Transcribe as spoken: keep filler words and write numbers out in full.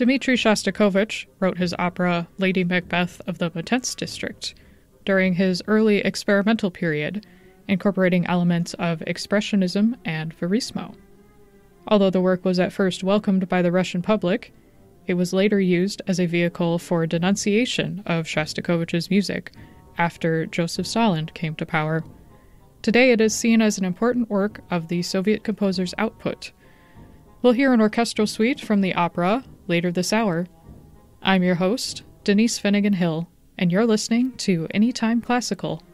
Dmitri Shostakovich wrote his opera Lady Macbeth of the Motets District during his early experimental period, incorporating elements of Expressionism and Verismo. Although the work was at first welcomed by the Russian public, it was later used as a vehicle for denunciation of Shostakovich's music after Joseph Stalin came to power. Today it is seen as an important work of the Soviet composer's output. We'll hear an orchestral suite from the opera later this hour. I'm your host, Denise Finnegan Hill, and you're listening to Anytime Classical.